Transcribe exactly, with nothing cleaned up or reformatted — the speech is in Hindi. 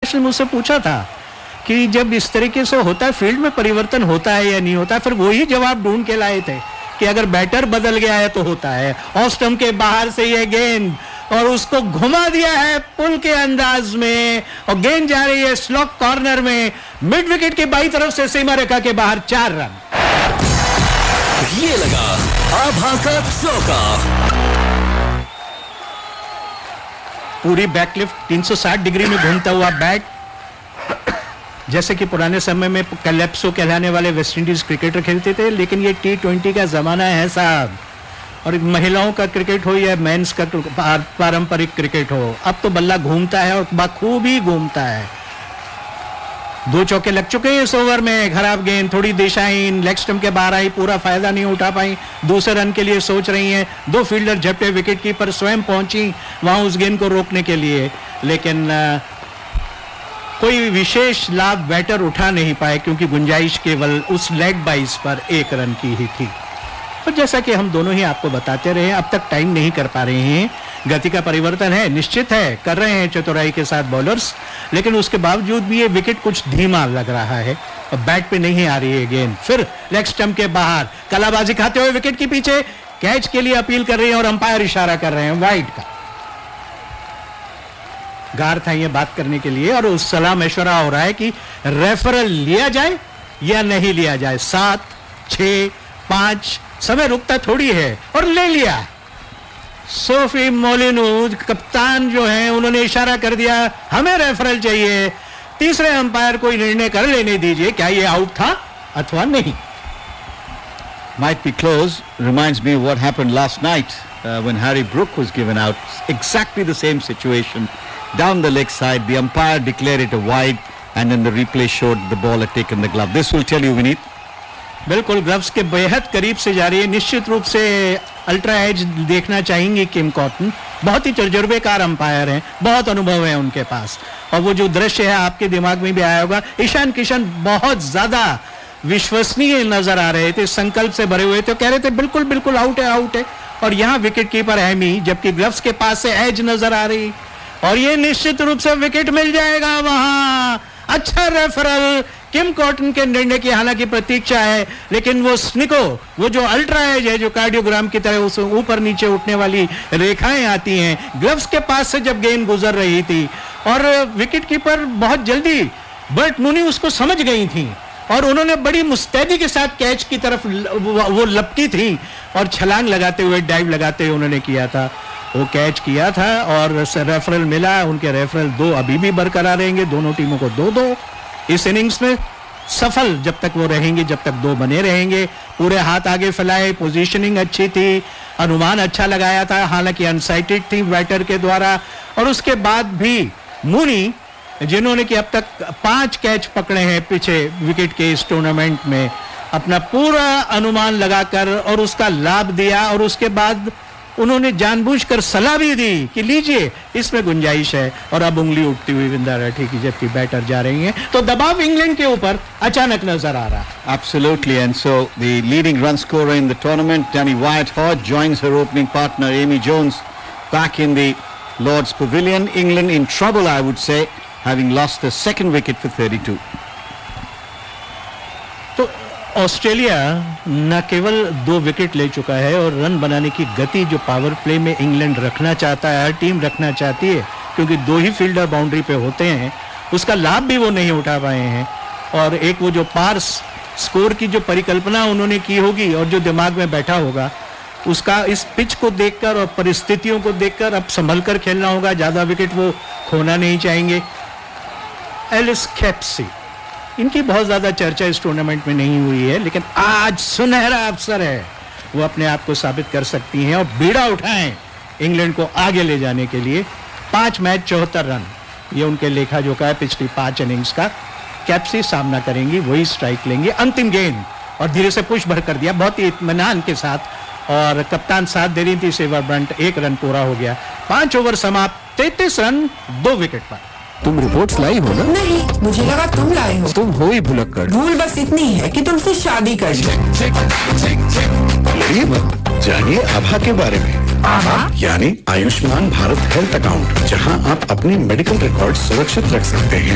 मुझसे पूछा था कि जब इस तरीके से होता है फील्ड में परिवर्तन होता है या नहीं होता है, फिर वही जवाब ढूंढ के लाए थे कि अगर बैटर बदल गया है तो होता है। ऑफ स्टंप के बाहर से ये गेंद और उसको घुमा दिया है पुल के अंदाज में और गेंद जा रही है स्लॉक कॉर्नर में, मिड विकेट की बाई तरफ से सीमा रेखा के बाहर, चार रन। ये लगा आभा का चौका। पूरी बैकलिफ्ट तीन सौ साठ डिग्री में घूमता हुआ बैट, जैसे कि पुराने समय में कैलेप्सो कहलाने वाले वेस्ट इंडीज क्रिकेटर खेलते थे, लेकिन ये टी ट्वेंटी का जमाना है साहब, और महिलाओं का क्रिकेट हो या मेंस का पारंपरिक क्रिकेट हो, अब तो बल्ला घूमता है और बखूब ही घूमता है। दो चौके लग चुके हैं इस ओवर में, खराब गेंद, थोड़ी दिशाहीन, लेग स्टंप के बाहर आई, पूरा फायदा नहीं उठा पाई, दूसरे रन के लिए सोच रही हैं, दो फील्डर झपटे, विकेट कीपर स्वयं पहुंची वहां उस गेंद को रोकने के लिए, लेकिन आ, कोई विशेष लाभ बैटर उठा नहीं पाए क्योंकि गुंजाइश केवल उस लेग बाइस पर एक रन की ही थी। और जैसा कि हम दोनों ही आपको बताते रहे, अब तक टाइम नहीं कर पा रहे हैं, गति का परिवर्तन है, निश्चित है, कर रहे हैं चतुराई के साथ बॉलर्स, लेकिन उसके बावजूद भी ये विकेट कुछ धीमा लग रहा है और बैट पे नहीं आ रही है गेंद। फिर लेग स्टंप के बाहर कलाबाजी खाते हुए विकेट के पीछे कैच के लिए अपील कर रही है और अंपायर इशारा कर रहे हैं वाइड का। गार था ये बात करने के लिए और उस सलाह मशवरा हो रहा है कि रेफरल लिया जाए या नहीं लिया जाए। सात, छह, पांच, समय रुकता थोड़ी है और ले लिया। सोफी मोलिनो कप्तान जो हैं उन्होंने इशारा कर दिया हमें रेफरल चाहिए, तीसरे अंपायर को निर्णय कर लेने दीजिए क्या ये आउट था अथवा नहीं। Might be close. Reminds me of what happened last night uh, when Harry Brook was given out. Exactly the same situation. Down the leg side, the umpire declared it a wide, and then the replay showed the ball had taken the glove. This will tell you, Vineet. बिल्कुल ग्लव्स के बेहद करीब से जा रही है, निश्चित रूप से अल्ट्रा एज देखना चाहेंगे किम कॉटन, बहुत ही तजुर्बेकार अंपायर हैं, बहुत अनुभव है उनके पास, और वो जो दृश्य है आपके दिमाग में भी आया होगा, ईशान किशन बहुत ज्यादा विश्वसनीय नजर आ रहे थे, संकल्प से भरे हुए थे, कह रहे थे बिल्कुल बिल्कुल आउट है आउट है, और यहाँ विकेट कीपर हैमी, जबकि ग्लव्स के पास से एज नजर आ रही, और ये निश्चित रूप से विकेट मिल जाएगा वहां। अच्छा रेफरल, किम कॉटन के निर्णय की हालांकि प्रतीक्षा है, लेकिन वो स्निको, वो जो अल्ट्रा एज है, जो कार्डियोग्राम की तरह उस ऊपर नीचे उठने वाली रेखाएं आती हैं, ग्लव्स के पास से जब गेंद गुजर रही थी, और विकेट कीपर बहुत जल्दी बर्ट मूनी उसको समझ गई थी और उन्होंने बड़ी मुस्तैदी के साथ कैच की तरफ वो लपकी थी और छलांग लगाते हुए, डाइव लगाते हुए उन्होंने किया था, वो कैच किया था और रेफरल मिला। उनके रेफरल दो अभी भी बरकरार रहेंगे, दोनों टीमों को दो दो इस इनिंग्स में सफल जब तक वो रहेंगे, जब तक दो बने रहेंगे। पूरे हाथ आगे फैलाए, पोजीशनिंग अच्छी थी, अनुमान अच्छा लगाया था, हालांकि अनसाइटेड थी बैटर के द्वारा, और उसके बाद भी मूनी जिन्होंने कि अब तक पांच कैच पकड़े हैं पीछे विकेट के इस टूर्नामेंट में, अपना पूरा अनुमान लगाकर और उसका लाभ दिया, और उसके बाद उन्होंने जानबूझकर सलाह भी दी कि लीजिए इसमें गुंजाइश है, और अब उंगली उठती हुई विंदा राठी की जबकि बैटर जा रही हैं, तो दबाव इंग्लैंड के ऊपर अचानक नजर आ रहा है। Absolutely, and so the leading run scorer in the tournament, Tammy Wyatt-Hodge, joins her opening partner Amy Jones back in the Lord's Pavilion. England in trouble, I would say, having lost the second wicket for thirty-two. तो ऑस्ट्रेलिया न केवल दो विकेट ले चुका है और रन बनाने की गति जो पावर प्ले में इंग्लैंड रखना चाहता है, हर टीम रखना चाहती है, क्योंकि दो ही फील्डर बाउंड्री पे होते हैं, उसका लाभ भी वो नहीं उठा पाए हैं। और एक वो जो पार्स स्कोर की जो परिकल्पना उन्होंने की होगी और जो दिमाग में बैठा होगा, उसका इस पिच को देखकर और परिस्थितियों को देखकर अब संभल कर खेलना होगा, ज्यादा विकेट वो खोना नहीं चाहेंगे। एलिस कैप्सी, इनकी बहुत ज्यादा चर्चा इस टूर्नामेंट में नहीं हुई है, लेकिन आज सुनहरा अवसर है, वो अपने आप को साबित कर सकती हैं और बीड़ा उठाएं इंग्लैंड को आगे ले जाने के लिए। पांच मैच चौहत्तर रन, ये उनके लेखा जोखा है पिछली पांच इनिंग्स का। कैप्सी सामना करेंगी, वही स्ट्राइक लेंगे, अंतिम गेंद, और धीरे से पुश भर कर दिया बहुत ही इत्मीनान के साथ, और कप्तान साथ दे रही थी सेवा ब्रंट, एक रन पूरा हो गया। पांच ओवर समाप्त, तैंतीस रन दो विकेट पर। तुम रिपोर्ट्स लाई हो ना? नहीं, मुझे लगा तुम लाए हो। तुम हो ही भुलक्कड़। भूल बस इतनी है कि तुमसे शादी कर ली। लड़िए मत, जानिए आभा के बारे में। आभा यानी आयुष्मान भारत हेल्थ अकाउंट, जहां आप अपने मेडिकल रिकॉर्ड सुरक्षित रख सकते हैं